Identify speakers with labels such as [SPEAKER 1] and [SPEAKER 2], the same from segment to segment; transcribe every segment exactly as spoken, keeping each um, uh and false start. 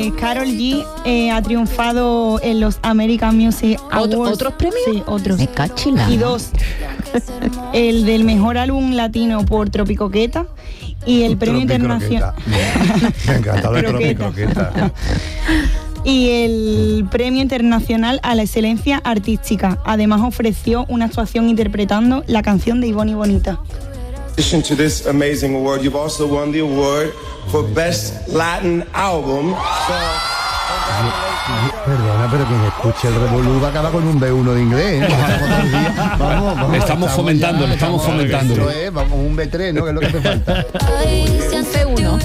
[SPEAKER 1] Pues Karol G eh, ha triunfado en los American Music Awards.
[SPEAKER 2] ¿Otro, ¿Otros premios?
[SPEAKER 1] Sí, otros.
[SPEAKER 2] Me cachila.
[SPEAKER 1] Y dos. El del mejor álbum latino por Tropicoqueta y el premio internacional.
[SPEAKER 3] Me encanta lo de Tropicoqueta.
[SPEAKER 1] Y el premio internacional a la excelencia artística. Además ofreció una actuación interpretando la canción de Ivonne y Bonita.
[SPEAKER 4] In addition to this amazing award, you've also won the award for Best Latin Album. So,
[SPEAKER 3] Perdona, pero quien escuche el Revolú va a acabar con un B uno de inglés, ¿eh? Vamos, vamos,
[SPEAKER 5] le estamos fomentando, ya, le estamos fomentando.
[SPEAKER 3] Esto es, vamos, un B tres, ¿no? Que es lo que te falta.
[SPEAKER 2] Un C uno.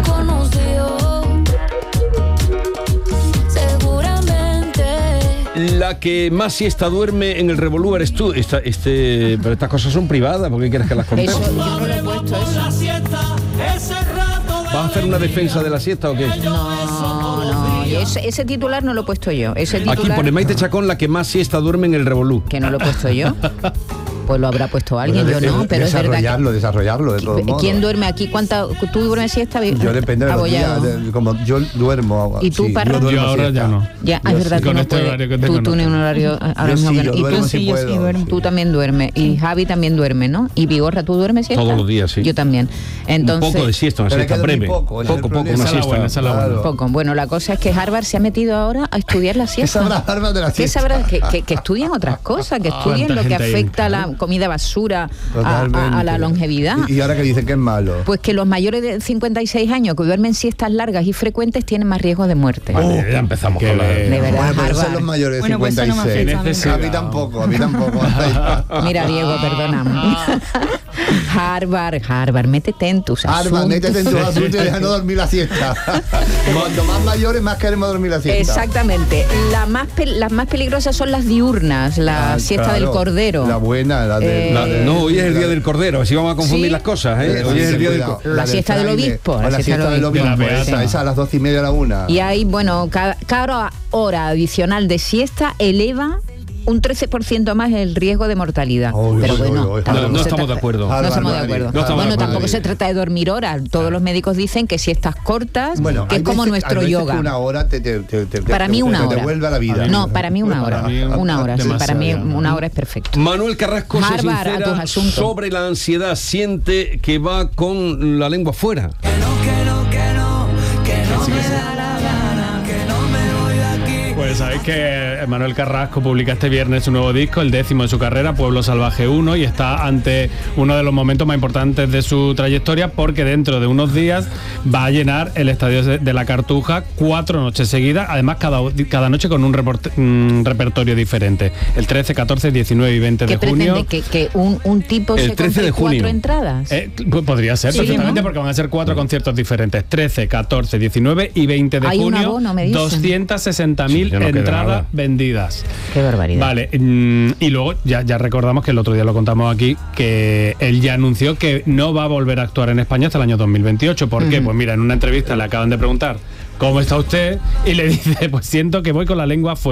[SPEAKER 5] La que más siesta duerme en el Revolú eres tú. Esta, este, pero estas cosas son privadas, ¿por qué quieres que las contemos?
[SPEAKER 2] Eso, yo no lo he puesto eso.
[SPEAKER 5] ¿Vas a hacer una defensa de la siesta o qué?
[SPEAKER 2] No, no, ese, ese titular no lo he puesto yo. Ese titular,
[SPEAKER 5] aquí pone Maite Chacón, la que más siesta duerme en el Revolú.
[SPEAKER 2] Que no lo he puesto yo. Pues lo habrá puesto alguien,
[SPEAKER 3] bueno,
[SPEAKER 2] yo no, pero es verdad que...
[SPEAKER 3] Desarrollarlo, desarrollarlo, de todos modos.
[SPEAKER 2] ¿Quién duerme aquí? ¿Cuánta, ¿Tú duermes siesta?
[SPEAKER 3] Yo depende de los días, de, como yo duermo.
[SPEAKER 2] ¿Y tú,
[SPEAKER 3] sí,
[SPEAKER 2] Parra?
[SPEAKER 3] Yo,
[SPEAKER 6] yo ahora ya no.
[SPEAKER 2] Ya, es verdad, tú
[SPEAKER 6] con
[SPEAKER 2] no
[SPEAKER 6] este
[SPEAKER 2] puedes.
[SPEAKER 6] horario que tengo,
[SPEAKER 2] Tú, tú
[SPEAKER 6] no.
[SPEAKER 2] en un horario ahora
[SPEAKER 3] Yo
[SPEAKER 2] mismo
[SPEAKER 3] sí,
[SPEAKER 2] que no.
[SPEAKER 3] yo
[SPEAKER 2] Y
[SPEAKER 3] duermo
[SPEAKER 2] tú,
[SPEAKER 3] si
[SPEAKER 2] sí, yo
[SPEAKER 3] puedo,
[SPEAKER 2] sí duermo.
[SPEAKER 3] sí.
[SPEAKER 2] Tú también duermes. Y Javi también duerme, ¿no? Y Vigorra, ¿tú duermes siesta?
[SPEAKER 5] Todos los días, sí.
[SPEAKER 2] Yo también. Entonces,
[SPEAKER 5] un poco de siesta, una
[SPEAKER 3] Pero hay
[SPEAKER 5] siesta
[SPEAKER 3] que dormir
[SPEAKER 5] breve.
[SPEAKER 3] poco, ese es el
[SPEAKER 5] poco, poco,
[SPEAKER 3] problema.
[SPEAKER 5] una
[SPEAKER 6] Esa es la
[SPEAKER 5] siesta.
[SPEAKER 6] buena, esa es la buena.
[SPEAKER 3] Claro.
[SPEAKER 2] poco. Bueno, la cosa es que Harvard se ha metido ahora a estudiar la
[SPEAKER 3] ¿Qué
[SPEAKER 2] siesta.
[SPEAKER 3] sabrá Harvard de la
[SPEAKER 2] ¿Qué
[SPEAKER 3] siesta?
[SPEAKER 2] sabrá? Que, que, que estudien otras cosas, que estudien
[SPEAKER 6] ¿Cuánta
[SPEAKER 2] lo que
[SPEAKER 6] gente hay?
[SPEAKER 2] afecta a la comida basura, a, a- a la longevidad.
[SPEAKER 3] Y, y ahora que dicen que es malo.
[SPEAKER 2] Pues que los mayores de cincuenta y seis años que duermen siestas largas y frecuentes tienen más riesgo de muerte.
[SPEAKER 5] Vale, ya empezamos
[SPEAKER 6] que
[SPEAKER 5] con la...
[SPEAKER 6] le-
[SPEAKER 2] De verdad,
[SPEAKER 3] Bueno, pero son
[SPEAKER 2] Harvard.
[SPEAKER 3] los mayores de
[SPEAKER 1] Bueno, pues eso no me
[SPEAKER 3] cincuenta y seis.
[SPEAKER 1] afecta
[SPEAKER 3] A mí tampoco, a mí tampoco.
[SPEAKER 2] Mira, Diego, perdóname. Harvard, Harvard, métete en tus asuntos.
[SPEAKER 3] Harvard, métete en tus asuntos y deja no dormir la siesta. Cuanto más mayores, más queremos dormir la siesta.
[SPEAKER 2] Exactamente. La más pe- las más peligrosas son las diurnas, la
[SPEAKER 3] Ah,
[SPEAKER 2] siesta
[SPEAKER 3] claro,
[SPEAKER 2] del cordero.
[SPEAKER 3] La buena, la de...
[SPEAKER 2] Eh,
[SPEAKER 3] la de-
[SPEAKER 5] No, hoy es el día
[SPEAKER 3] la-
[SPEAKER 5] del Cordero, así vamos a confundir
[SPEAKER 2] ¿Sí?
[SPEAKER 5] las cosas, ¿eh?
[SPEAKER 3] Eh,
[SPEAKER 5] Hoy es
[SPEAKER 3] sí,
[SPEAKER 5] el día del
[SPEAKER 3] cuidado.
[SPEAKER 5] Cordero.
[SPEAKER 2] La siesta del
[SPEAKER 3] fraile,
[SPEAKER 2] obispo,
[SPEAKER 3] o la siesta del obispo,
[SPEAKER 6] De la Beata.
[SPEAKER 3] esa, esa a las doce y media a la una.
[SPEAKER 2] Y hay, bueno, cada, cada hora adicional de siesta eleva un trece por ciento más el riesgo de mortalidad.
[SPEAKER 3] Uy,
[SPEAKER 2] Pero
[SPEAKER 3] uy,
[SPEAKER 2] bueno,
[SPEAKER 3] uy, uy,
[SPEAKER 2] tampoco
[SPEAKER 5] No, no
[SPEAKER 2] se
[SPEAKER 5] estamos
[SPEAKER 2] trata-
[SPEAKER 5] de acuerdo.
[SPEAKER 2] No
[SPEAKER 3] Harvard,
[SPEAKER 2] estamos de
[SPEAKER 3] Madrid.
[SPEAKER 2] acuerdo.
[SPEAKER 5] No estamos
[SPEAKER 2] bueno,
[SPEAKER 5] de acuerdo.
[SPEAKER 2] tampoco se trata de dormir horas. Todos los médicos dicen que siestas cortas,
[SPEAKER 3] Bueno,
[SPEAKER 2] que
[SPEAKER 3] hay
[SPEAKER 2] es como
[SPEAKER 3] veces-
[SPEAKER 2] nuestro
[SPEAKER 3] hay veces
[SPEAKER 2] yoga.
[SPEAKER 3] que una hora te, te, te, te-
[SPEAKER 2] Para
[SPEAKER 3] te-
[SPEAKER 2] mí
[SPEAKER 3] te-
[SPEAKER 2] una
[SPEAKER 3] te
[SPEAKER 2] hora.
[SPEAKER 3] devuelve a la vida.
[SPEAKER 2] No, para mí una hora.
[SPEAKER 6] Para mí
[SPEAKER 2] Una hora, sí, para mí
[SPEAKER 6] demasiado, ¿no?
[SPEAKER 2] una hora es perfecto.
[SPEAKER 5] Manuel Carrasco se
[SPEAKER 2] Harvard, a tus
[SPEAKER 5] sincera
[SPEAKER 2] asuntos.
[SPEAKER 5] sobre la ansiedad, siente que va con la lengua fuera.
[SPEAKER 6] Pues sabéis que Manuel Carrasco publica este viernes su nuevo disco, el décimo de su carrera, Pueblo Salvaje uno, y está ante uno de los momentos más importantes de su trayectoria, porque dentro de unos días va a llenar el estadio de de la Cartuja cuatro noches seguidas, además cada, cada noche con un, report- un repertorio diferente, el trece, catorce, diecinueve y veinte de
[SPEAKER 2] ¿Qué
[SPEAKER 6] junio.
[SPEAKER 2] pretende? ¿Que, que un, un tipo
[SPEAKER 5] El
[SPEAKER 2] se
[SPEAKER 5] trece
[SPEAKER 2] compre
[SPEAKER 5] de junio.
[SPEAKER 2] cuatro entradas?
[SPEAKER 6] Eh, pues podría ser
[SPEAKER 2] Sí,
[SPEAKER 6] perfectamente,
[SPEAKER 2] ¿no?
[SPEAKER 6] porque van a ser cuatro conciertos diferentes, trece, catorce, diecinueve y veinte de
[SPEAKER 2] Hay un
[SPEAKER 6] junio,
[SPEAKER 2] abono, me dicen.
[SPEAKER 6] doscientas sesenta mil
[SPEAKER 5] Sí, ya no queda
[SPEAKER 6] entradas
[SPEAKER 5] nada.
[SPEAKER 6] vendidas.
[SPEAKER 2] Qué barbaridad.
[SPEAKER 6] Vale, mm, y luego ya, ya recordamos que el otro día lo contamos aquí, que él ya anunció que no va a volver a actuar en España hasta el año dos mil veintiocho. ¿Por qué? Pues mira, en una entrevista le acaban de preguntar ¿cómo está usted? Y le dice, pues siento que voy con la lengua fuera.